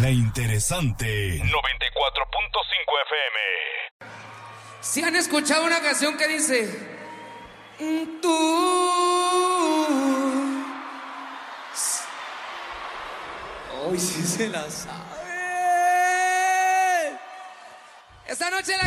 La interesante 94.5 FM. ¿Sí han escuchado una canción que dice: tú? Hoy sí se la sabe. Esta noche la